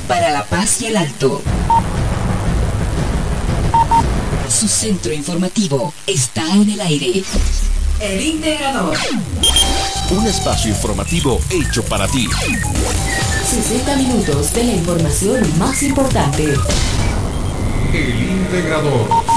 para La Paz y el Alto. Su centro informativo está en el aire. El Integrador. Un espacio informativo hecho para ti. 60 minutos de la información más importante. El Integrador.